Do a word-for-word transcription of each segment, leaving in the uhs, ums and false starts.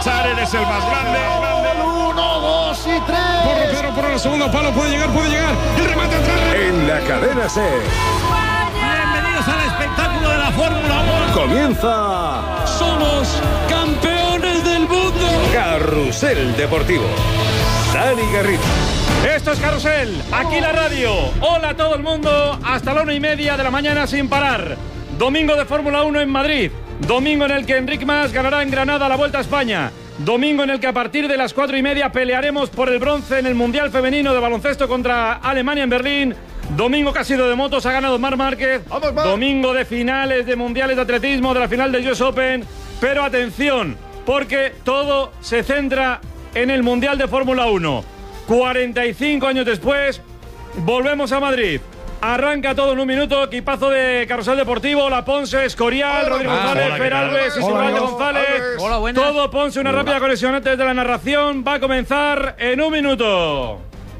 marchar, eres el más grande. Uno, dos y tres. Porro, Pedro, por el segundo palo, puede llegar, puede llegar. El remate atrás. En la cadena SER. Bienvenidos al espectáculo de la Fórmula uno. Comienza. Somos campeones del mundo. Carrusel Deportivo. Dani Garrido. Esto es Carrusel, aquí la radio. Hola a todo el mundo, hasta la una y media de la mañana sin parar. Domingo de Fórmula uno en Madrid. Domingo en el que Enric Mas ganará en Granada la Vuelta a España. Domingo en el que a partir de las cuatro y media pelearemos por el bronce en el Mundial Femenino de Baloncesto contra Alemania en Berlín. Domingo que ha sido de motos, ha ganado Marc Márquez. Domingo de finales de mundiales de atletismo, de la final del U S Open. Pero atención, porque todo se centra en el Mundial de Fórmula uno. cuarenta y cinco años después, volvemos a Madrid. Arranca todo en un minuto, equipazo de Carrusel Deportivo, La Ponce, Escorial, Rodrigo ah, González, hola, Fer Alves, Isidro González. Hola, buenas. Todo Ponce, una rápida conexión antes de la narración. Va a comenzar en un minuto.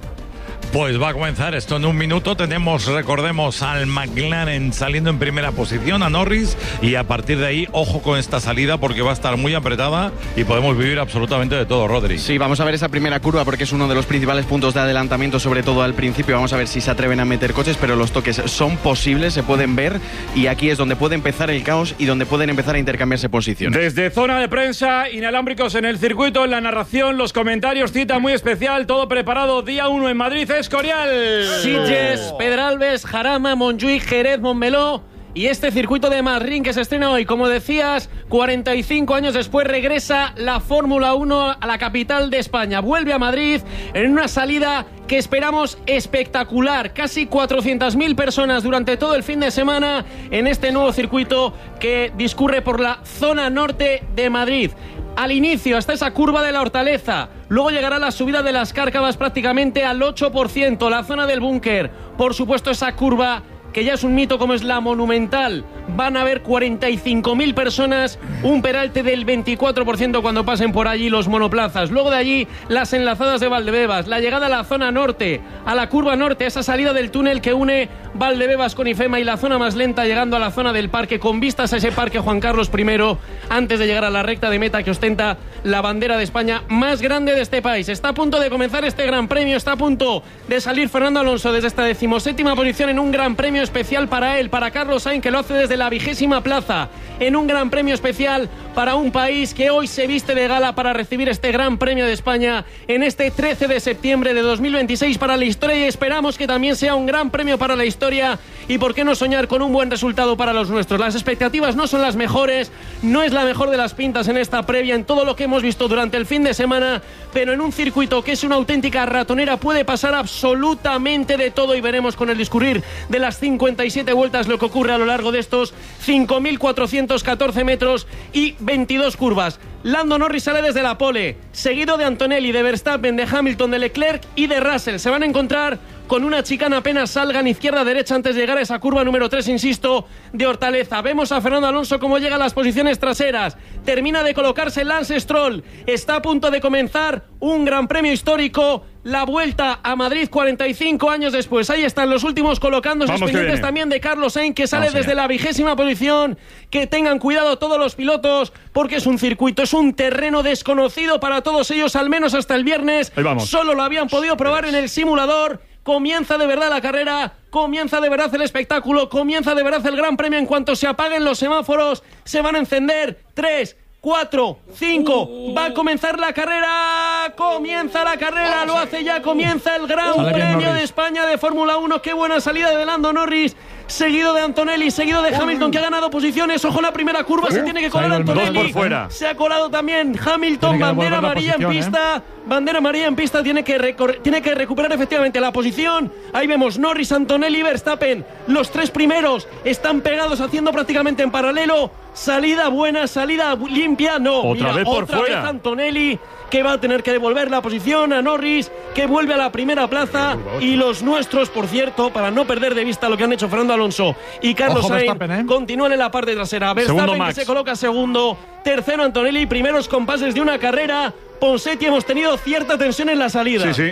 Pues va a comenzar esto en un minuto. Tenemos, recordemos, al McLaren saliendo en primera posición, a Norris, y a partir de ahí, ojo con esta salida porque va a estar muy apretada y podemos vivir absolutamente de todo, Rodri. Sí, vamos a ver esa primera curva porque es uno de los principales puntos de adelantamiento, sobre todo al principio. Vamos a ver si se atreven a meter coches, pero los toques son posibles, se pueden ver, y aquí es donde puede empezar el caos y donde pueden empezar a intercambiarse posiciones. Desde zona de prensa, inalámbricos en el circuito, en la narración, los comentarios, cita muy especial, todo preparado, día uno en Madrid, Escorial. Sitges, Pedralbes, Jarama, Montjuïc, Jerez, Montmeló y este circuito de Madrid que se estrena hoy. Como decías, cuarenta y cinco años después regresa la Fórmula uno a la capital de España. Vuelve a Madrid en una salida que esperamos espectacular. Casi cuatrocientas mil personas durante todo el fin de semana en este nuevo circuito que discurre por la zona norte de Madrid. Al inicio, hasta esa curva de la Hortaleza. Luego llegará la subida de las Cárcavas prácticamente al ocho por ciento. La zona del búnker. Por supuesto, esa curva que ya es un mito como es la Monumental. Van a haber cuarenta y cinco mil personas, un peralte del veinticuatro por ciento cuando pasen por allí los monoplazas. Luego de allí, las enlazadas de Valdebebas, la llegada a la zona norte, a la curva norte, esa salida del túnel que une Valdebebas con Ifema y la zona más lenta llegando a la zona del parque, con vistas a ese parque Juan Carlos primero, antes de llegar a la recta de meta que ostenta la bandera de España más grande de este país. Está a punto de comenzar este Gran Premio, está a punto de salir Fernando Alonso desde esta decimoséptima posición en un Gran Premio especial para él, para Carlos Sainz, que lo hace desde la vigésima plaza, en un Gran Premio especial para un país que hoy se viste de gala para recibir este Gran Premio de España en este trece de septiembre de dos mil veintiséis para la historia, y esperamos que también sea un gran premio para la historia, y por qué no soñar con un buen resultado para los nuestros. Las expectativas no son las mejores, no es la mejor de las pintas en esta previa, en todo lo que hemos visto durante el fin de semana, pero en un circuito que es una auténtica ratonera puede pasar absolutamente de todo, y veremos con el discurrir de las cincuenta y siete vueltas lo que ocurre a lo largo de estos cinco mil cuatrocientos catorce metros y veintidós curvas. Lando Norris sale desde la pole, seguido de Antonelli, de Verstappen, de Hamilton, de Leclerc y de Russell. Se van a encontrar con una chicana apenas salgan izquierda-derecha antes de llegar a esa curva número tres, insisto, de Hortaleza. Vemos a Fernando Alonso cómo llega a las posiciones traseras. Termina de colocarse Lance Stroll. Está a punto de comenzar un gran premio histórico. La vuelta a Madrid cuarenta y cinco años después. Ahí están los últimos colocándose, pendientes también de Carlos Sainz, que sale Vamos desde allá. La vigésima posición. Que tengan cuidado todos los pilotos, porque es un circuito, es un terreno desconocido para todos ellos, al menos hasta el viernes. Solo lo habían podido probar en el simulador. Comienza de verdad la carrera, comienza de verdad el espectáculo, comienza de verdad el Gran Premio. En cuanto se apaguen los semáforos, se van a encender. Tres, cuatro, cinco, va a comenzar la carrera, comienza la carrera, lo hace ya, comienza el Gran Premio de España de Fórmula uno. Qué buena salida de Lando Norris, seguido de Antonelli, seguido de Hamilton, que ha ganado posiciones. Ojo, la primera curva, se tiene que colar Antonelli, se ha colado también Hamilton, bandera amarilla en pista, bandera amarilla en pista, tiene que, recor- tiene que recuperar efectivamente la posición. Ahí vemos Norris, Antonelli, Verstappen, los tres primeros están pegados haciendo prácticamente en paralelo. Salida buena, salida limpia, no. Otra mira, vez por otra fuera. vez Antonelli, que va a tener que devolver la posición a Norris, que vuelve a la primera plaza. Y los nuestros, por cierto, para no perder de vista lo que han hecho Fernando Alonso y Carlos Sainz, ¿eh? Continúan en la parte trasera. Verstappen, que se coloca segundo, tercero Antonelli, primeros compases de una carrera. Ponseti, hemos tenido cierta tensión en la salida. Sí, sí.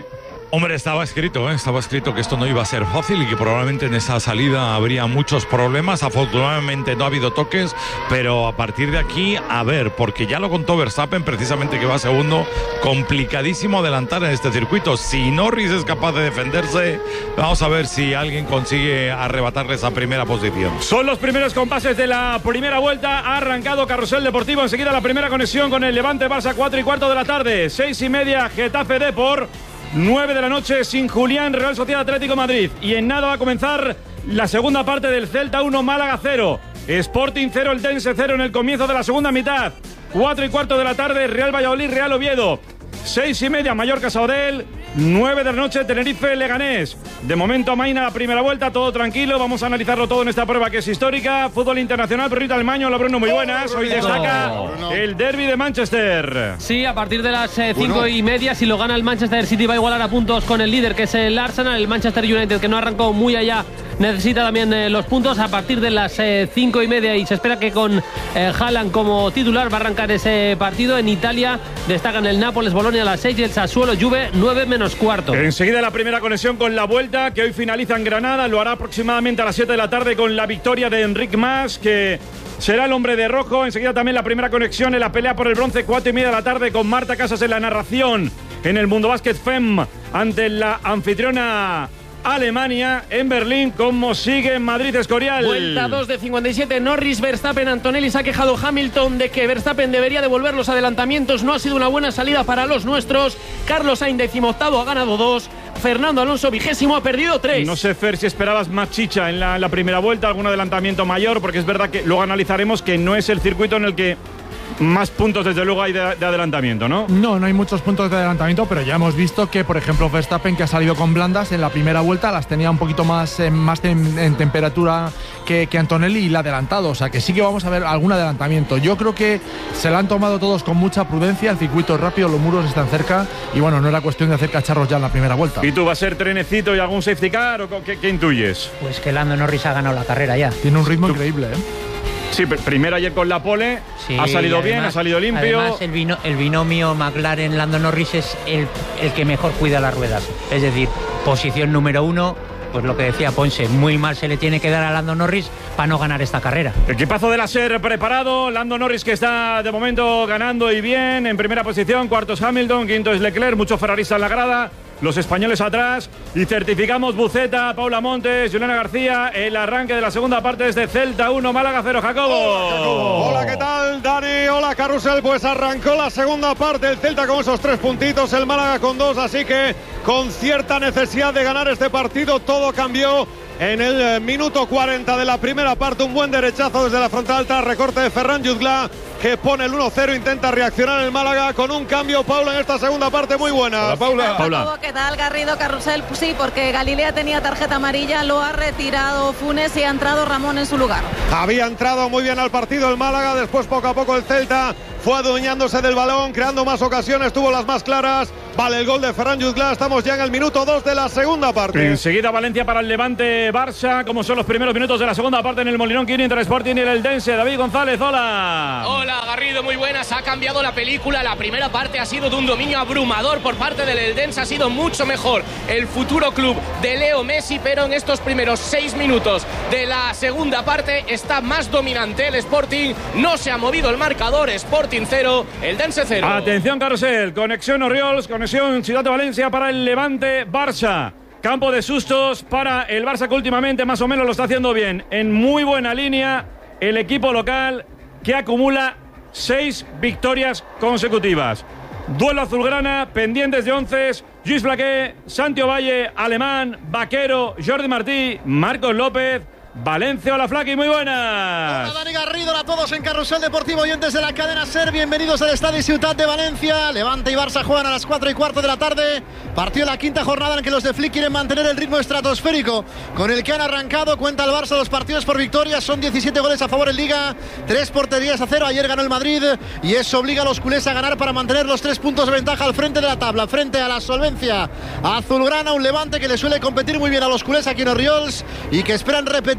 Hombre, estaba escrito, ¿eh? estaba escrito que esto no iba a ser fácil y que probablemente en esa salida habría muchos problemas. Afortunadamente no ha habido toques, pero a partir de aquí, a ver, porque ya lo contó Verstappen, precisamente que va segundo, complicadísimo adelantar en este circuito. Si Norris es capaz de defenderse, vamos a ver si alguien consigue arrebatarle esa primera posición. Son los primeros compases de la primera vuelta. Ha arrancado Carrusel Deportivo. Enseguida la primera conexión con el Levante Barça, cuatro y cuarto de la tarde. Seis y media, Getafe Depor. nueve de la noche sin Julián, Real Sociedad Atlético Madrid. Y en nada va a comenzar la segunda parte del Celta uno, Málaga cero. Sporting cero, el Dense cero en el comienzo de la segunda mitad. cuatro y cuarto de la tarde, Real Valladolid, Real Oviedo. seis y media, Mallorca Sabadell. nueve de la noche, Tenerife Leganés. De momento amaina la primera vuelta, todo tranquilo. Vamos a analizarlo todo en esta prueba que es histórica. Fútbol internacional, Brunito Almaño, hola Bruno, muy buenas. Hoy destaca el derbi de Manchester. Sí, a partir de las eh, cinco y media, si lo gana el Manchester City va a igualar a puntos con el líder, que es el Arsenal. El Manchester United, que no arrancó muy allá, necesita también eh, los puntos a partir de las eh, cinco y media, y se espera que con eh, Haaland como titular va a arrancar ese partido. En Italia destacan el Nápoles, Bolonia a las seis y el Sassuolo Juve nueve menos cuarto. Enseguida la primera conexión con la vuelta, que hoy finaliza en Granada. Lo hará aproximadamente a las siete de la tarde con la victoria de Enric Mas, que será el hombre de rojo. Enseguida también la primera conexión en la pelea por el bronce, cuatro y media de la tarde, con Marta Casas en la narración en el Mundo Básquet F E M ante la anfitriona Alemania en Berlín. ¿Cómo sigue en Madrid, Escorial? Vuelta dos de cincuenta y siete, Norris, Verstappen, Antonelli. Se ha quejado Hamilton de que Verstappen debería devolver los adelantamientos. No ha sido una buena salida para los nuestros. Carlos Sainz, decimoctavo, ha ganado dos. Fernando Alonso, vigésimo, ha perdido tres. No sé, Fer, si esperabas más chicha en la, en la primera vuelta, algún adelantamiento mayor, porque es verdad que luego analizaremos que no es el circuito en el que más puntos desde luego hay de, de adelantamiento, ¿no? No, no hay muchos puntos de adelantamiento, pero ya hemos visto que, por ejemplo, Verstappen, que ha salido con blandas en la primera vuelta, las tenía un poquito más, eh, más en, en temperatura que, que Antonelli, y la ha adelantado. O sea que sí que vamos a ver algún adelantamiento. Yo creo que se la han tomado todos con mucha prudencia. El circuito es rápido, los muros están cerca y bueno, no era cuestión de hacer cacharros ya en la primera vuelta. ¿Y tú, va a ser trenecito y algún safety car o qué, qué intuyes? Pues que Lando Norris ha ganado la carrera ya. Tiene un ritmo ¿Tú? increíble, ¿eh? Sí, primero ayer con la pole, sí, ha salido además, bien, ha salido limpio. Además, el, bino, el binomio McLaren-Lando Norris es el, el que mejor cuida las ruedas. Es decir, posición número uno, pues lo que decía Ponce, muy mal se le tiene que dar a Lando Norris para no ganar esta carrera. Equipazo de la S E R preparado, Lando Norris que está de momento ganando y bien, en primera posición, cuarto es Hamilton, quinto es Leclerc, muchos ferraristas en la grada. Los españoles atrás y certificamos Buceta, Paula Montes, Juliana García, el arranque de la segunda parte desde Celta uno, Málaga cero, Jacobo. Hola, Jacobo. Hola, ¿qué tal, Dani? Hola, Carrusel. Pues arrancó la segunda parte, el Celta con esos tres puntitos, el Málaga con dos, así que con cierta necesidad de ganar este partido, todo cambió en el minuto cuarenta de la primera parte. Un buen derechazo desde la frontal tras recorte de Ferran Jutgla, que pone el uno cero, intenta reaccionar el Málaga con un cambio, Paula, en esta segunda parte muy buena. Hola, Paula. Paula. ¿Qué tal, Garrido, Carrusel? Sí, porque Galilea tenía tarjeta amarilla, lo ha retirado Funes y ha entrado Ramón en su lugar. Había entrado muy bien al partido el Málaga, después poco a poco el Celta fue adueñándose del balón, creando más ocasiones, tuvo las más claras. Vale el gol de Ferran Jutgla, estamos ya en el minuto dos de la segunda parte. Enseguida Valencia para el Levante Barça, como son los primeros minutos de la segunda parte en el Molinón Quirín entre Sporting y el Eldense. David González, hola. Hola, Garrido, muy buenas. Ha cambiado la película, la primera parte ha sido de un dominio abrumador por parte del Eldense, ha sido mucho mejor el futuro club de Leo Messi, pero en estos primeros seis minutos de la segunda parte está más dominante el Sporting, no se ha movido el marcador, Sporting cero, Eldense cero. Atención, Carrusel, conexión Oriols, conexión Ciudad de Valencia para el Levante Barça. Campo de sustos para el Barça, que últimamente más o menos lo está haciendo bien. En muy buena línea el equipo local, que acumula seis victorias consecutivas. Duelo azulgrana, pendientes de once, Lluís Blaqué, Santi Ovalle, Alemán, Vaquero, Jordi Martí, Marcos López, Valencia. Hola, Flaqui, muy buenas. Hola, Dani Garrido, hola a todos en Carrusel Deportivo, oyentes de la cadena SER, bienvenidos al Estadio Ciutat de Valencia. Levante y Barça juegan a las cuatro y cuarto de la tarde, partido de la quinta jornada en que los de Flick quieren mantener el ritmo estratosférico con el que han arrancado. Cuenta el Barça los partidos por victoria, son diecisiete goles a favor en Liga, tres porterías a cero, ayer ganó el Madrid y eso obliga a los culés a ganar para mantener los tres puntos de ventaja al frente de la tabla, frente a la solvencia azulgrana. Un Levante que le suele competir muy bien a los culés aquí en Oriols y que esperan repetir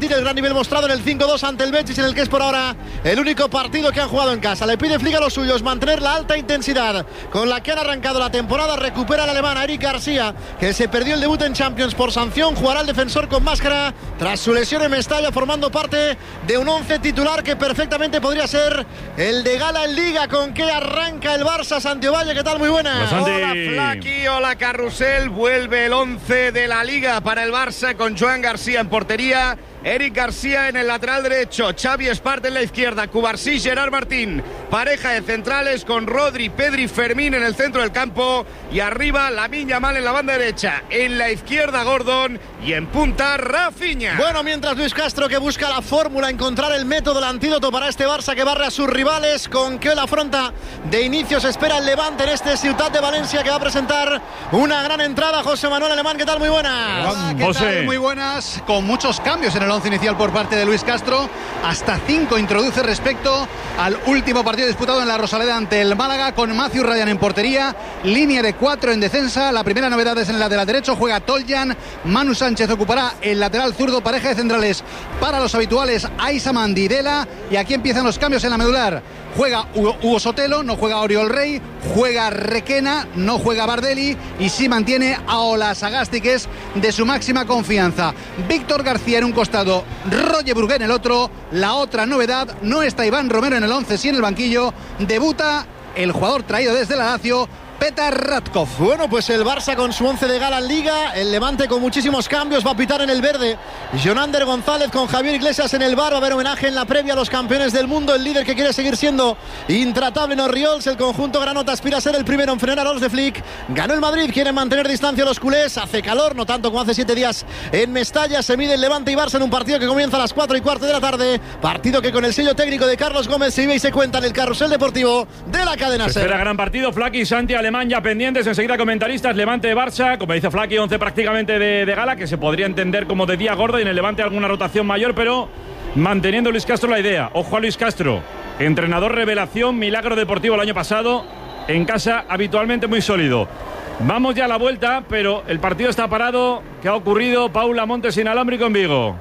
repetir el gran nivel mostrado en el cinco dos ante el Betis, en el que es por ahora el único partido que han jugado en casa. Le pide Flick a los suyos mantener la alta intensidad con la que han arrancado la temporada. Recupera el alemán Eric García, que se perdió el debut en Champions por sanción. Jugará el defensor con máscara tras su lesión en Mestalla, formando parte de un once titular que perfectamente podría ser el de gala en Liga. Con que arranca el Barça. Santi Ovalle, ¿qué tal? Muy buenas. Hola Flaqui, hola Carrusel. Vuelve el once de la Liga para el Barça con Joan García en portería, Eric García en el lateral derecho, Xavi Espart en la izquierda, Cubarsí, Gerard Martín, pareja de centrales con Rodri, Pedri, Fermín en el centro del campo y arriba Lamine Yamal en la banda derecha, en la izquierda Gordon y en punta Rafinha. Bueno, mientras Luis Castro, que busca la fórmula, encontrar el método, el antídoto para este Barça que barre a sus rivales, con que la afronta de inicio. Se espera el Levante en este Ciutat de Valencia, que va a presentar una gran entrada. José Manuel Alemán, ¿qué tal? Muy buenas. Hola, ¿qué tal? Muy buenas, con muchos cambios en el once inicial por parte de Luis Castro. Hasta cinco introduce respecto al último partido disputado en la Rosaleda ante el Málaga, con Matthew Ryan en portería, línea de cuatro en defensa. La primera novedad es en el lateral derecho, juega Toljan, Manu Sánchez ocupará el lateral zurdo, pareja de centrales para los habituales Aizaman, Didela, y aquí empiezan los cambios en la medular. Juega Hugo Sotelo, no juega Oriol Rey, juega Requena, no juega Bardelli, y sí mantiene a Olasagasti, que es de su máxima confianza. Víctor García en un costado, Roger Burgué en el otro. La otra novedad, no está Iván Romero en el once, sí en el banquillo. Debuta el jugador traído desde la Lazio, Petar Radkov. Bueno, pues el Barça con su once de gala en Liga, el Levante con muchísimos cambios. Va a pitar en el verde Jonander González, con Javier Iglesias en el bar. Va a haber homenaje en la previa a los campeones del mundo, el líder que quiere seguir siendo intratable en Orriols. El conjunto granota aspira a ser el primero en frenar a los de Flick. Ganó el Madrid, quiere mantener distancia a los culés. Hace calor, no tanto como hace siete días en Mestalla. Se mide el Levante y Barça en un partido que comienza a las cuatro y cuarto de la tarde. Partido que con el sello técnico de Carlos Gómez se vive y se cuenta en el carrusel deportivo de la cadena SER. Espera gran partido, Flaqui, Santi, Alemán ya pendientes, enseguida comentaristas. Levante de Barça, como dice Flaqui, once prácticamente de, de gala, que se podría entender como de día gordo, y en el Levante alguna rotación mayor, pero manteniendo Luis Castro la idea. Ojo a Luis Castro, entrenador revelación, milagro deportivo el año pasado, en casa habitualmente muy sólido. Vamos ya a la vuelta, pero el partido está parado. ¿Qué ha ocurrido? Paula Montes, inalámbrico en Vigo.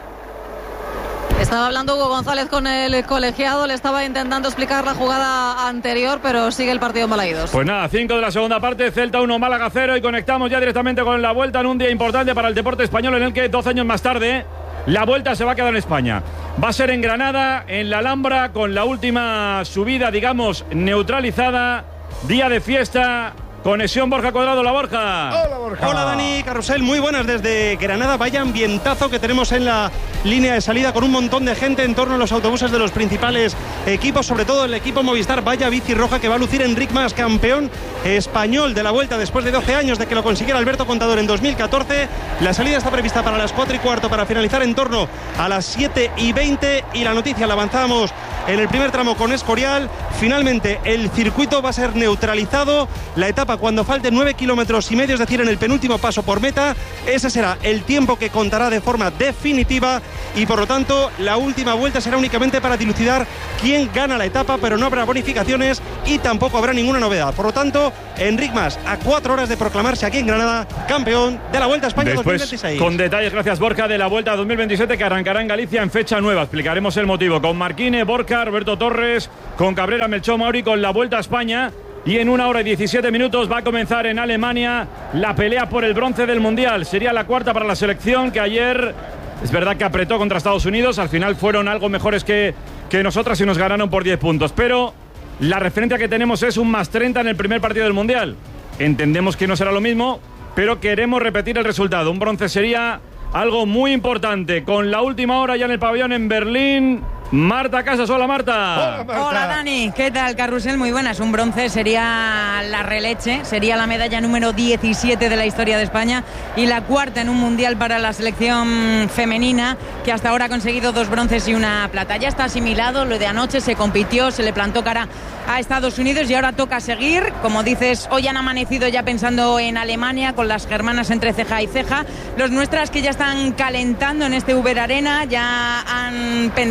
Estaba hablando Hugo González con el colegiado, le estaba intentando explicar la jugada anterior, pero sigue el partido en Balaídos. Pues nada, cinco de la segunda parte, Celta uno, Málaga cero, y conectamos ya directamente con la vuelta en un día importante para el deporte español, en el que doce años más tarde la vuelta se va a quedar en España. Va a ser en Granada, en la Alhambra, con la última subida, digamos, neutralizada. Día de fiesta. Conexión Borja Cuadrado, la Borja. Hola Borja. Hola Dani, Carrusel, muy buenas desde Granada. Vaya ambientazo que tenemos en la línea de salida, con un montón de gente en torno a los autobuses de los principales equipos, sobre todo el equipo Movistar. Vaya bici roja que va a lucir Enric Mas, campeón español de la Vuelta después de doce años de que lo consiguiera Alberto Contador en dos mil catorce. La salida está prevista para las cuatro y cuarto, para finalizar en torno a las siete y veinte, y la noticia la avanzamos en el primer tramo con Escorial. Finalmente el circuito va a ser neutralizado, la etapa cuando falten nueve kilómetros y medio, es decir, en el penúltimo paso por meta. Ese será el tiempo que contará de forma definitiva, y por lo tanto la última vuelta será únicamente para dilucidar quién gana la etapa, pero no habrá bonificaciones y tampoco habrá ninguna novedad. Por lo tanto, Enric Mas, a cuatro horas de proclamarse aquí en Granada campeón de la Vuelta a España. Después, dos mil veintiséis. Con detalles, gracias Borja, de la Vuelta dos mil veintisiete, que arrancará en Galicia en fecha nueva. Explicaremos el motivo con Marquine, Borja, Roberto Torres, con Cabrera, Melchor Mauri, con la Vuelta a España. Y en una hora y diecisiete minutos va a comenzar en Alemania la pelea por el bronce del Mundial. Sería la cuarta para la selección, que ayer es verdad que apretó contra Estados Unidos. Al final fueron algo mejores que, que nosotras y nos ganaron por diez puntos. Pero la referencia que tenemos es un más treinta en el primer partido del Mundial. Entendemos que no será lo mismo, pero queremos repetir el resultado. Un bronce sería algo muy importante. Con la última hora ya en el pabellón en Berlín, Marta Casas. Hola Marta. Hola, Marta. Hola Dani, ¿qué tal? Carrusel, muy buenas. Un bronce sería la releche, sería la medalla número diecisiete de la historia de España y la cuarta en un mundial para la selección femenina, que hasta ahora ha conseguido dos bronces y una plata. Ya está asimilado lo de anoche, se compitió, se le plantó cara a Estados Unidos y ahora toca seguir. Como dices, hoy han amanecido ya pensando en Alemania, con las germanas entre ceja y ceja. Los nuestras, que ya están calentando en este Uber Arena, ya han pensado, ya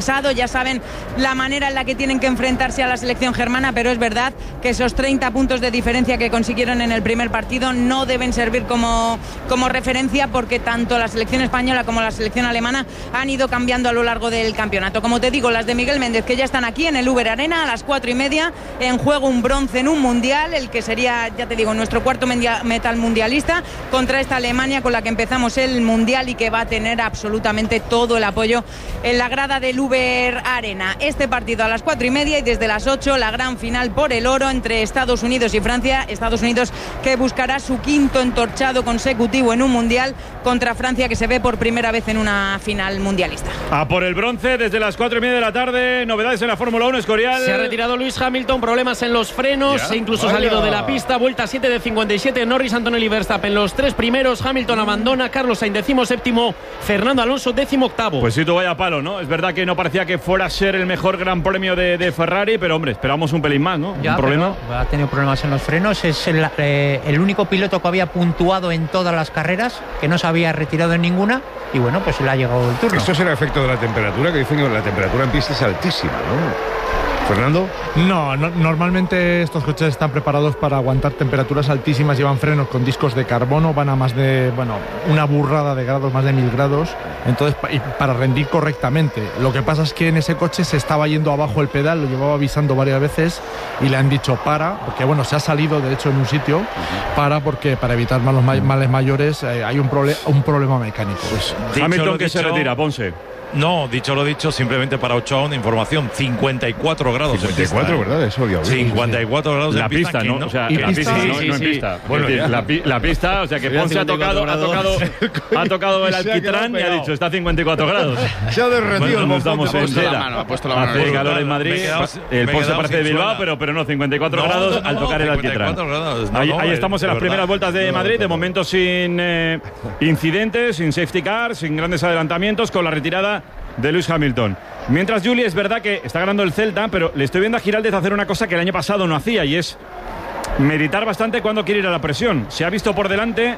saben la manera en la que tienen que enfrentarse a la selección germana, pero es verdad que esos treinta puntos de diferencia que consiguieron en el primer partido no deben servir como, como referencia, porque tanto la selección española como la selección alemana han ido cambiando a lo largo del campeonato. Como te digo, las de Miguel Méndez, que ya están aquí en el Uber Arena a las cuatro y media, en juego un bronce en un mundial, el que sería, ya te digo, nuestro cuarto metal mundialista, contra esta Alemania con la que empezamos el mundial y que va a tener absolutamente todo el apoyo en la grada del Uber Arena. Este partido a las cuatro y media, y desde las ocho la gran final por el oro entre Estados Unidos y Francia. Estados Unidos que buscará su quinto entorchado consecutivo en un mundial contra Francia, que se ve por primera vez en una final mundialista. A por el bronce desde las cuatro y media de la tarde. Novedades en la Fórmula uno, Escorial. Se ha retirado Lewis Hamilton, problemas en los frenos, ya, incluso vaya. salido de la pista. Vuelta siete de cincuenta y siete, Norris, Antonelli, Verstappen los tres primeros. Hamilton abandona, Carlos Sainz décimo séptimo, Fernando Alonso décimo octavo. Pues sí, tú vaya palo, ¿no? Es verdad que no parecía que fuera a ser el mejor gran premio de, de Ferrari, pero hombre, esperamos un pelín más, ¿no? Ya, un problema. Ha tenido problemas en los frenos. Es el, eh, el único piloto que había puntuado en todas las carreras, que no se había retirado en ninguna, y bueno, pues le ha llegado el turno. Esto será efecto de la temperatura, que dicen que la temperatura en pista es altísima, ¿no? Fernando. No, no, normalmente estos coches están preparados para aguantar temperaturas altísimas, llevan frenos con discos de carbono, van a más de, bueno, una burrada de grados, más de mil grados, entonces y para rendir correctamente. Lo que pasa es que en ese coche se estaba yendo abajo el pedal, lo llevaba avisando varias veces y le han dicho para, porque bueno, se ha salido de hecho en un sitio, para porque para evitar malos males mayores eh, hay un, proble un problema mecánico. Pues, Hamilton que se retira, Ponce. No, dicho lo dicho, simplemente para Ochoa una información, cincuenta y cuatro grados cincuenta y cuatro, en pista, ¿verdad? Eso había cincuenta y cuatro grados la en pista, pista, ¿no? O sea, en la pista, sí, no, sí, no sí. en pista. Bueno, es decir, ya. la, pi la pista, o sea, que Ponce ha tocado, ha tocado, ha tocado el alquitrán y ha dicho, está a cincuenta y cuatro grados. Se ha derretido el no estamos en puesto la seda. mano, ha puesto la mano. Hace calor en Madrid. quedado- El me he Ponce quedado parece de sin Bilbao, suela. pero, pero no, cincuenta y cuatro No, grados no, al no, tocar el cincuenta y alquitrán. cuatro grados, no, ahí, no, ahí es estamos en de las primeras verdad. vueltas de Madrid, de momento sin eh, incidentes, sin safety car, sin grandes adelantamientos, con la retirada de Lewis Hamilton. Mientras, Juli, es verdad que está ganando el Celta, pero le estoy viendo a Giraldez hacer una cosa que el año pasado no hacía, y es meditar bastante cuando quiere ir a la presión. Se ha visto por delante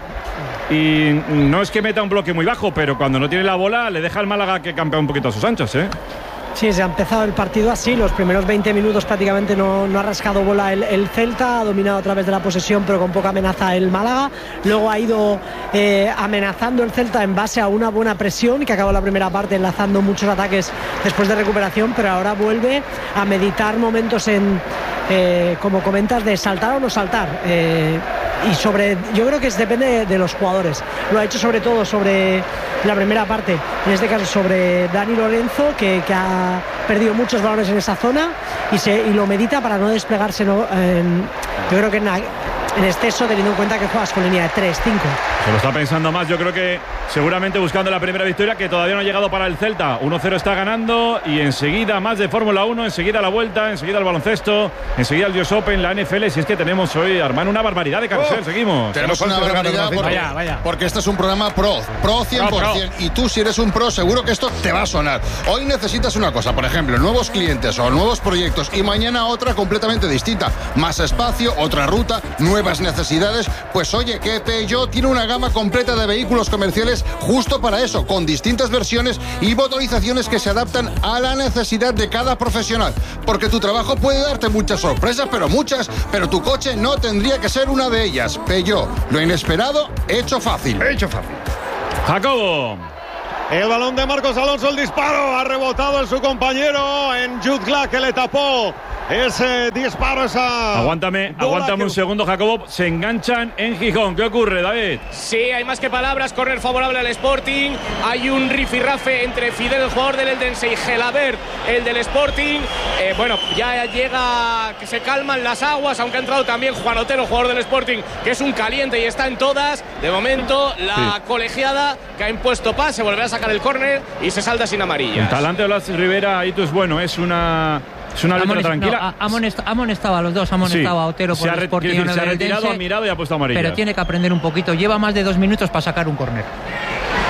y no es que meta un bloque muy bajo, pero cuando no tiene la bola le deja al Málaga que campea un poquito a sus anchas, ¿eh? Sí, se ha empezado el partido así, los primeros veinte minutos prácticamente no, no ha rascado bola el, el Celta, ha dominado a través de la posesión pero con poca amenaza el Málaga, luego ha ido eh, amenazando el Celta en base a una buena presión, que acabó la primera parte enlazando muchos ataques después de recuperación, pero ahora vuelve a meditar momentos en, eh, como comentas, de saltar o no saltar. Eh, y sobre, yo creo que es, depende de, de los jugadores. Lo ha hecho sobre todo sobre la primera parte, en este caso sobre Dani Lorenzo, que, que ha perdido muchos balones en esa zona y, se, y lo medita para no desplegarse, no, en, yo creo que en, en exceso, teniendo en cuenta que juegas con línea de tres cinco. Se lo está pensando más, yo creo que seguramente buscando la primera victoria, que todavía no ha llegado para el Celta. uno cero está ganando y enseguida más de Fórmula uno, enseguida la vuelta, enseguida el baloncesto, enseguida el U S Open, la N F L. Si es que tenemos hoy, Armando, una barbaridad de carrusel. Oh, Seguimos. Tenemos una barbaridad porque, vaya, vaya. porque este es un programa pro, pro cien por ciento. Y tú, si eres un pro, seguro que esto te va a sonar. Hoy necesitas una cosa, por ejemplo, nuevos clientes o nuevos proyectos, y mañana otra completamente distinta. Más espacio, otra ruta, nuevas necesidades. Pues oye, que Peugeot tiene una gama completa de vehículos comerciales justo para eso, con distintas versiones y motorizaciones que se adaptan a la necesidad de cada profesional. Porque tu trabajo puede darte muchas sorpresas, pero muchas, pero tu coche no tendría que ser una de ellas. Peugeot, lo inesperado, hecho fácil. Hecho fácil. Jacobo. El balón de Marcos Alonso, el disparo, ha rebotado en su compañero, en Jude Glass, que le tapó ese disparo, esa... Aguántame, aguántame que... un segundo, Jacobo. Se enganchan en Gijón. ¿Qué ocurre, David? Sí, hay más que palabras. Corner favorable al Sporting. Hay un rifirrafe entre Fidel, el jugador del Eldense, y Gelabert, el del Sporting. Eh, bueno, ya llega, que se calman las aguas, aunque ha entrado también Juan Otero, jugador del Sporting, que es un caliente y está en todas. De momento, la Sí. colegiada que ha impuesto pase, volverá a sacar el córner y se salta sin amarillas. El talante de Blas Rivera, ahí tú es bueno, es una... Es una letra Amon- tranquila. no, ha amonest- ha amonestado a los dos, ha amonestado Sí. a Otero Se por ha el re- Sporting. quiero decir, y uno se ha del retirado, Eldense, ha mirado y ha puesto amarilla. Pero tiene que aprender un poquito. Lleva más de dos minutos para sacar un córner.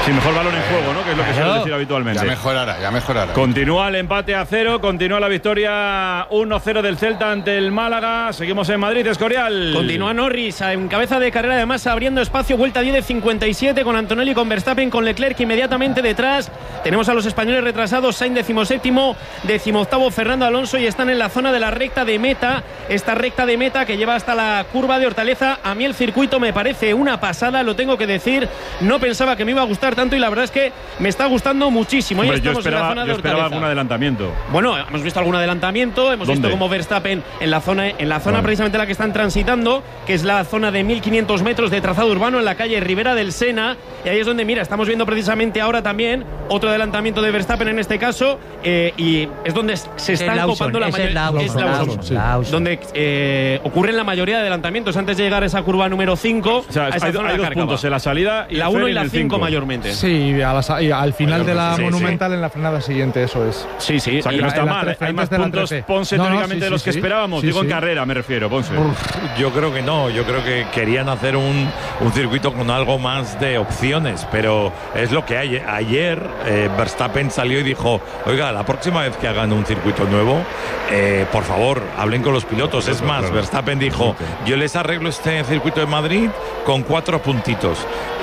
Sí, mejor balón en juego, ¿no? Que es lo que Claro. suele decir habitualmente. Ya mejorará, ya mejorará. Continúa el empate a cero, continúa la victoria uno cero del Celta ante el Málaga. Seguimos en Madrid, Escorial. Continúa Norris en cabeza de carrera, además abriendo espacio, vuelta diez de cincuenta y siete con Antonelli, con Verstappen, con Leclerc inmediatamente detrás. Tenemos a los españoles retrasados, Sainz decimoséptimo, decimoctavo Fernando Alonso, y están en la zona de la recta de meta, esta recta de meta que lleva hasta la curva de Hortaleza. A mí el circuito me parece una pasada, lo tengo que decir, no pensaba que me iba a gustar tanto y la verdad es que me está gustando muchísimo. Ahí Hombre, yo estamos en la esperaba, zona de yo esperaba Hortaleza. algún adelantamiento. Bueno, hemos visto algún adelantamiento, hemos ¿Dónde? visto como Verstappen en la zona, en la zona Vale. precisamente la que están transitando, que es la zona de mil quinientos metros de trazado urbano en la calle Ribera del Sena, y ahí es donde, mira, estamos viendo precisamente ahora también otro adelantamiento de Verstappen en este caso, eh, y es donde se Es están Lawson, copando la es el mayoría, Lawson, es Lawson, Lawson, sí. Lawson. donde eh, ocurren la mayoría de adelantamientos antes de llegar a esa curva número cinco. O sea, a esa hay, zona hay de dos Cárcava. puntos, en la salida y La Fer uno y en la el cinco cinco. mayormente. Sí, a la sa- y al final de la Sí, sí. Monumental, en la frenada siguiente, eso es. Sí, sí. O sea, que Y no la- está en las mal. trece, Hay más antes de la puntos trece. Ponce No, no, teóricamente sí, de los sí, que sí. esperábamos. Sí, Digo en sí. carrera, me refiero, Ponce. Yo creo que no, yo creo que querían hacer un, un circuito con algo más de opciones, pero es lo que hay. Ayer eh, Verstappen salió y dijo, oiga, la próxima vez que hagan un circuito nuevo, eh, por favor, hablen con los pilotos. Es más, Verstappen dijo, yo les arreglo este circuito de Madrid con cuatro puntitos.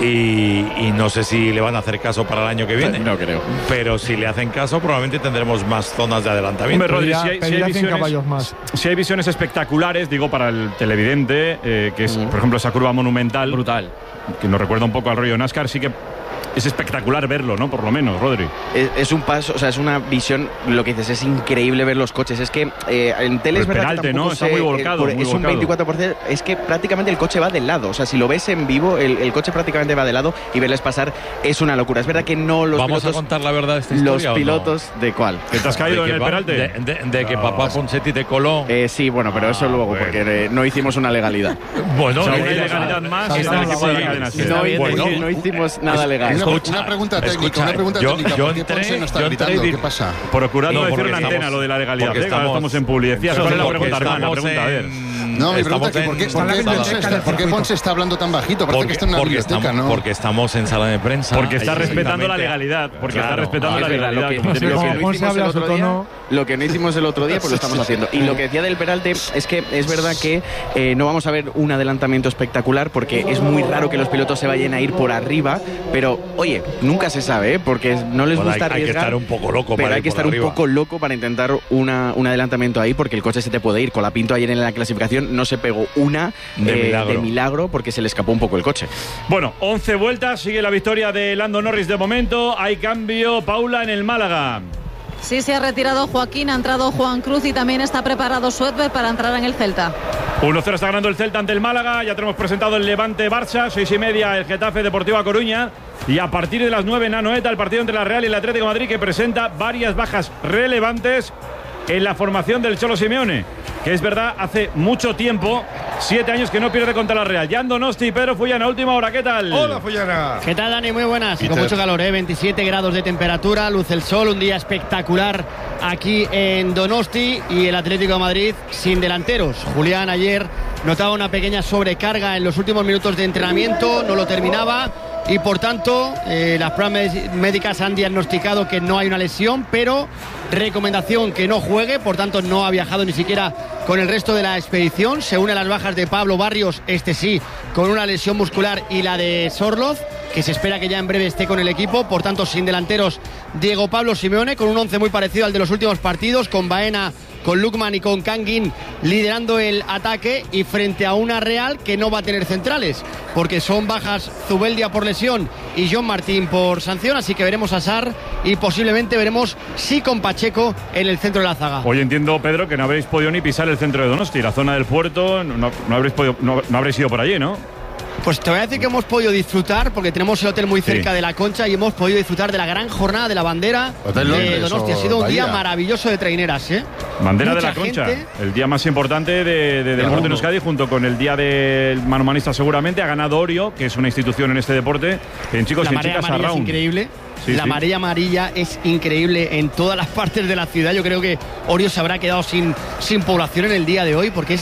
Y, y no sé si le van a hacer caso para el año que viene. No creo. Pero si le hacen caso, probablemente tendremos más zonas de adelantamiento. Hombre, Rodri, si hay, si hay Pedirá cien visiones, caballos más. si hay visiones espectaculares, digo, para el televidente, eh, que es, por ejemplo, esa curva monumental. Brutal. Que nos recuerda un poco al rollo NASCAR, sí que es espectacular verlo, ¿no? Por lo menos, Rodri. Es, es un paso, o sea, es una visión, lo que dices, es increíble ver los coches. Es que eh, en tele Pero es verdad Peralte, que tampoco ¿no? Está se- muy volcado, por- muy es un volcado. veinticuatro por ciento, es que prácticamente el coche va del lado. O sea, si lo ves en vivo, el, el coche prácticamente va de lado y verles pasar es una locura. Es verdad que no los ¿Vamos pilotos... a contar la verdad de esta Los historia o no? pilotos, ¿de cuál? ¿Que te has caído De en que el pa- Peralte? De, de- de que papá Ponsetti te coló. Eh, sí, bueno, pero eso luego, bueno. porque eh, no hicimos una legalidad. Bueno, O sea, no, una ya ilegalidad está. más Sí, en el sí, equipo de la sí. cadena Sí, SER. No, bueno, no, no hicimos nada legal. Una, Escucha, una pregunta técnica, escucha, una pregunta yo- técnica. yo ¿Por qué entré- Ponce no está yo entré gritando? y ¿Qué di- pasa? Procurando No, decir porque una estamos- antena, lo de la legalidad. porque ¿eh? Ahora estamos- estamos en publicidad. Porque ¿Cuál es la estamos- pregunta, hermana? La pregunta, a ver. No, mi pregunta Estamos es que ¿por qué, en- por qué Está en la Ponce, biblioteca del ¿por qué circuito. Ponce está hablando tan bajito? Parece Porque, que está en una porque biblioteca, estamos, ¿no? porque estamos en sala de prensa. Porque está Ahí, respetando la exactamente. legalidad. Porque está Claro. respetando No, la es verdad, legalidad. lo que- como No sé tiene que cómo ser. Ponce hicimos habla el a su otro día, tono. lo que no hicimos el otro día, pues lo estamos haciendo. Y lo que decía del Peralte es que es verdad que eh, no vamos a ver un adelantamiento espectacular porque es muy raro que los pilotos se vayan a ir por arriba, pero oye, nunca se sabe, ¿eh? Porque no les Bueno, gusta hay- hay que arriesgar. estar un poco loco Pero para hay ir que por estar un arriba. poco loco para intentar una, un adelantamiento ahí porque el coche se te puede ir. Colapinto ayer en la clasificación no se pegó una De eh, milagro. de milagro porque se le escapó un poco el coche. Bueno, once vueltas, sigue la victoria de Lando Norris de momento. Hay cambio, Paula, en el Málaga. Sí, se ha retirado Joaquín, ha entrado Juan Cruz y también está preparado Suedberg para entrar en el Celta. uno cero está ganando el Celta ante el Málaga. Ya tenemos presentado el Levante Barça, seis y media el Getafe Deportivo A Coruña. Y a partir de las nueve en Anoeta, el partido entre la Real y el Atlético de Madrid, que presenta varias bajas relevantes en la formación del Cholo Simeone, que es verdad, hace mucho tiempo, siete años que no pierde contra la Real. Jan Donosti y Pedro Fullana, última hora, ¿qué tal? Hola, Fullana. ¿Qué tal, Dani? Muy buenas. Peter. Con mucho calor, ¿eh? veintisiete grados de temperatura, luce el sol, un día espectacular aquí en Donosti y el Atlético de Madrid sin delanteros. Julián ayer notaba una pequeña sobrecarga en los últimos minutos de entrenamiento, no lo terminaba y por tanto eh, las pruebas médicas han diagnosticado que no hay una lesión, pero recomendación que no juegue, por tanto no ha viajado ni siquiera con el resto de la expedición. Se une a las bajas de Pablo Barrios, este sí, con una lesión muscular, y la de Sorloz, que se espera que ya en breve esté con el equipo. Por tanto, sin delanteros, Diego Pablo Simeone, con un once muy parecido al de los últimos partidos, con Baena, con Lukman y con Kangin liderando el ataque, y frente a una Real que no va a tener centrales, porque son bajas Zubeldia por lesión y John Martín por sanción, así que veremos a Sarr y posiblemente veremos sí con Pacheco en el centro de la zaga. Hoy entiendo, Pedro, que no habréis podido ni pisar el centro de Donosti, la zona del puerto, no, no habréis podido, no, no habréis ido por allí, ¿no? Pues te voy a decir que hemos podido disfrutar, porque tenemos el hotel muy cerca Sí. de la Concha, y hemos podido disfrutar de la gran jornada de la bandera Hotel de Londres Donosti. Ha o sido un día Bahía. maravilloso de traineras, ¿eh? Bandera Mucha de la Concha, gente. el día más importante de, de, del deporte en Euskadi, junto con el día del manomanista seguramente. Ha ganado Orio, que es una institución en este deporte, en chicos La y en marea chicas amarilla es around. increíble. Sí, la sí. marea amarilla es increíble en todas las partes de la ciudad. Yo creo que Orio se habrá quedado sin, sin población en el día de hoy, porque es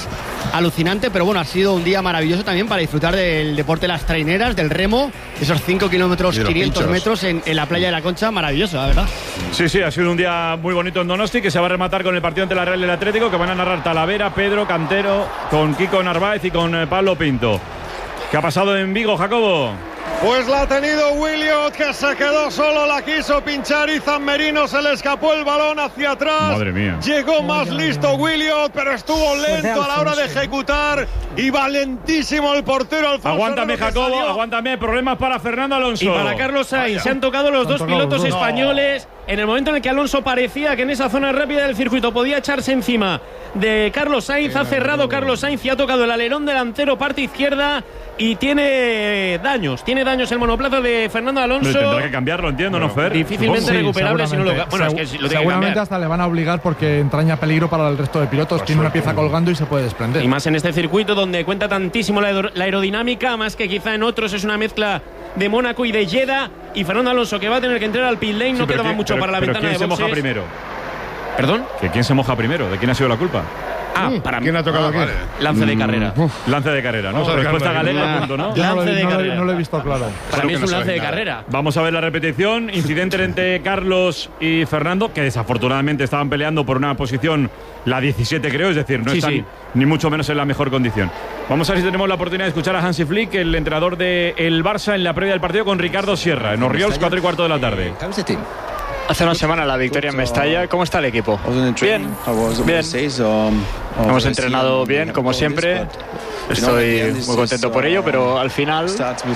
alucinante, pero bueno, ha sido un día maravilloso también para disfrutar del deporte de las traineras, del remo, esos cinco kilómetros, quinientos metros en, en la playa de la Concha, maravilloso, la verdad. Sí, sí, ha sido un día muy bonito en Donosti, que se va a rematar con el partido ante la Real del Atlético, que van a narrar Talavera, Pedro, Cantero, con Kiko Narváez y con eh, Pablo Pinto. ¿Qué ha pasado en Vigo, Jacobo? Pues la ha tenido Williot, que se quedó solo, la quiso pinchar y Zammerino se le escapó el balón hacia atrás. Madre mía. Llegó más listo Williot, pero estuvo lento a la hora de ejecutar y valentísimo el portero Alfonso. Aguántame, Jacobo, aguántame. Problemas para Fernando Alonso. Y para Carlos Sainz. Se han tocado los dos pilotos los dos. españoles. En el momento en el que Alonso parecía que en esa zona rápida del circuito podía echarse encima de Carlos Sainz, ha cerrado Carlos Sainz y ha tocado el alerón delantero, parte izquierda, y tiene daños. Tiene daños el monoplaza de Fernando Alonso. Pero tendrá que cambiarlo, entiendo, bueno, ¿no, Fer? Difícilmente sí, recuperable si no lo. Bueno, es que si lo tiene que seguramente cambiar. hasta le van a obligar porque entraña peligro para el resto de pilotos. Tiene una pieza colgando y se puede desprender. Y más en este circuito donde cuenta tantísimo la, la aerodinámica, más que quizá en otros es una mezcla de Mónaco y de Jeddah. Y Fernando Alonso, que va a tener que entrar al pit lane, Sí, no pero quedaba quién- mucho pero- para la pero ventana ¿quién de se moja boxes. primero? ¿Perdón? ¿Que quién se moja primero? ¿De quién ha sido la culpa? Ah, para ¿Quién ha tocado ah, quién? vale. Lance de carrera. Mm, lance de carrera, ¿no? Vamos a Respuesta dejarlo ahí. galega, punto, ¿no? Yo no, lo, Lance he- de no lo he- carrera. no lo he visto claro. Para mí que es no un lance saben de nada. carrera. Vamos a ver la repetición. Incidente entre Carlos y Fernando, que desafortunadamente estaban peleando por una posición, la diecisiete creo, es decir, no Sí, están sí. ni mucho menos en la mejor condición. Vamos a ver si tenemos la oportunidad de escuchar a Hansi Flick, el entrenador del Barça, en la previa del partido con Ricardo Sierra, en Orriols, cuatro y cuarto de la tarde. Hace una semana la victoria en Mestalla. ¿Cómo está el equipo? Bien, bien. Hemos entrenado bien, como siempre. Estoy muy contento por ello, pero al final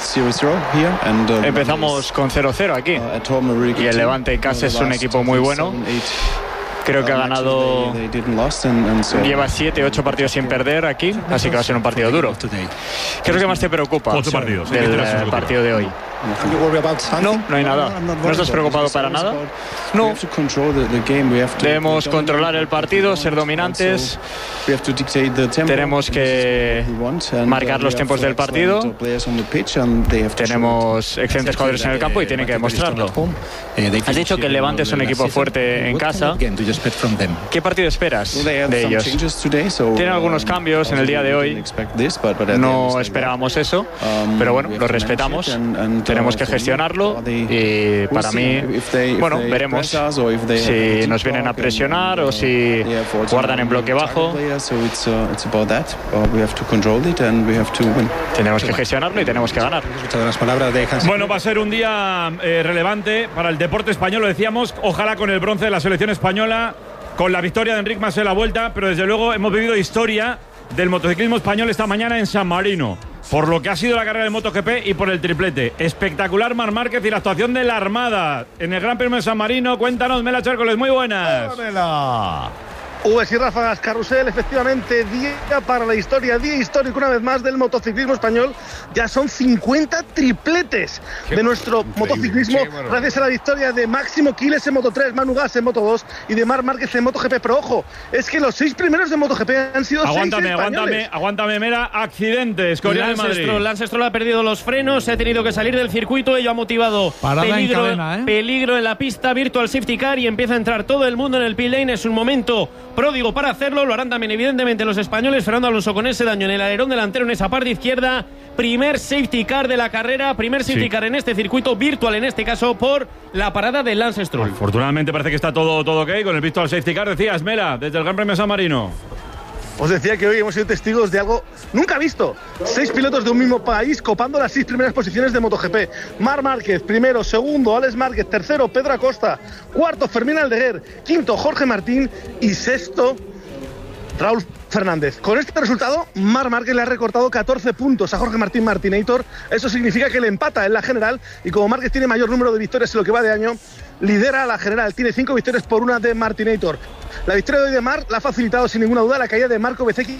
empezamos con cero cero aquí. Y el Levante en casa es un equipo muy bueno. Creo que ha ganado, lleva siete, ocho partidos sin perder aquí, así que va a ser un partido duro. ¿Qué es lo que más te preocupa Ocho partidos. del eh, partido de hoy? No, no hay nada. ¿No estás preocupado para nada? No. Debemos controlar el partido, ser dominantes. Tenemos que marcar los tiempos del partido. Tenemos excelentes jugadores en el campo y tienen que demostrarlo. Has dicho que el Levante es un equipo fuerte en casa. ¿Qué partido esperas de ellos? Tienen algunos cambios en el día de hoy. No esperábamos eso, pero bueno, lo respetamos. Tenemos que gestionarlo y para mí, bueno, veremos si nos vienen a presionar o si guardan en bloque bajo. Tenemos que gestionarlo y tenemos que ganar. Bueno, va a ser un día eh, relevante para el deporte español, lo decíamos, ojalá con el bronce de la selección española, con la victoria de Enric Mas en la vuelta, pero desde luego hemos vivido historia del motociclismo español esta mañana en San Marino, por lo que ha sido la carrera del MotoGP y por el triplete. Espectacular Marc Márquez y la actuación de la Armada en el Gran Premio de San Marino. Cuéntanos, Mela Chércoles, muy buenas. Ubes y ráfagas, carrusel, efectivamente, día para la historia, día histórico una vez más del motociclismo español. Ya son cincuenta tripletes Qué de nuestro increíble, motociclismo, qué maravilla. gracias a la victoria de Máximo Quiles en Moto tres, Manu Gas en Moto dos y de Marc Márquez en MotoGP. Pero ojo, es que los seis primeros de MotoGP han sido Aguántame, seis españoles. aguántame, aguántame, Mera. Accidente, Escorial de Lance Madrid. Stroll, Lance Stroll ha perdido los frenos, se ha tenido que salir del circuito, ello ha motivado Parada en peligro, cadena, ¿eh? peligro en la pista, virtual safety car y empieza a entrar todo el mundo en el pit lane. Es un momento pródigo para hacerlo, lo harán también evidentemente los españoles. Fernando Alonso con ese daño en el alerón delantero en esa parte izquierda, primer safety car de la carrera, primer safety Sí. car en este circuito virtual, en este caso por la parada de Lance Stroll. Afortunadamente parece que está todo, todo ok con el visto al safety car, decías, Mela, desde el Gran Premio de San Marino. Os decía que hoy hemos sido testigos de algo nunca visto. Seis pilotos de un mismo país copando las seis primeras posiciones de MotoGP. Marc Márquez, primero, segundo, Alex Márquez, tercero, Pedro Acosta, cuarto, Fermín Aldeguer, quinto, Jorge Martín y sexto, Raúl Fernández. Con este resultado, Marc Márquez le ha recortado catorce puntos a Jorge Martín Martinator. Eso significa que le empata en la general y como Márquez tiene mayor número de victorias en lo que va de año, lidera la general. Tiene cinco victorias por una de Martinator. La victoria de hoy de Marc la ha facilitado sin ninguna duda la caída de Marco Bezzecchi